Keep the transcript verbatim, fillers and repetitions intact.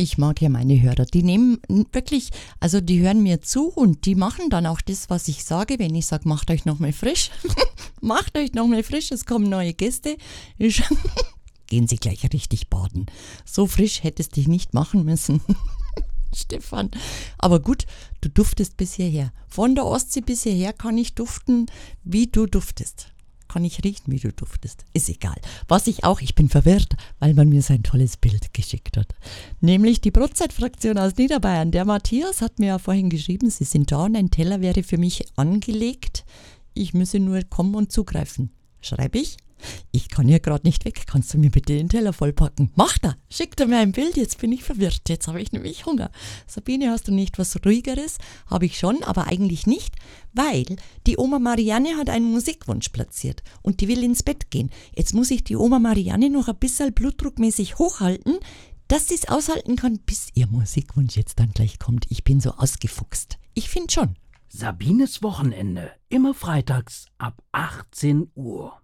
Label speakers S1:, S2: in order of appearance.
S1: Ich mag ja meine Hörer, die nehmen wirklich, also die hören mir zu und die machen dann auch das, was ich sage, wenn ich sage, macht euch nochmal frisch, macht euch nochmal frisch, es kommen neue Gäste, gehen Sie gleich richtig baden. So frisch hättest du dich nicht machen müssen, Stefan. Aber gut, du duftest bis hierher. Von der Ostsee bis hierher kann ich duften, wie du duftest. Kann ich riechen, wie du duftest. Ist egal. Was ich auch, ich bin verwirrt, weil man mir so ein tolles Bild geschickt hat. Nämlich die Brotzeitfraktion aus Niederbayern. Der Matthias hat mir ja vorhin geschrieben, sie sind da und ein Teller wäre für mich angelegt. Ich müsse nur kommen und zugreifen. Schreibe ich? Ich kann hier gerade nicht weg. Kannst du mir bitte den Teller vollpacken? Macht er. Schickt er mir ein Bild. Jetzt bin ich verwirrt. Jetzt habe ich nämlich Hunger. Sabine, hast du nicht was Ruhigeres? Habe ich schon, aber eigentlich nicht, weil die Oma Marianne hat einen Musikwunsch platziert und die will ins Bett gehen. Jetzt muss ich die Oma Marianne noch ein bisschen blutdruckmäßig hochhalten, dass sie es aushalten kann, bis ihr Musikwunsch jetzt dann gleich kommt. Ich bin so ausgefuchst. Ich finde schon.
S2: Sabines Wochenende. Immer freitags ab achtzehn Uhr.